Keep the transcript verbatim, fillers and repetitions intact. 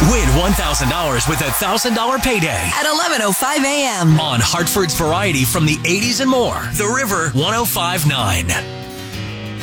Win one thousand dollars with a one thousand dollars payday at eleven oh five a.m. on Hartford's Variety from the eighties and more. The River one oh five point nine.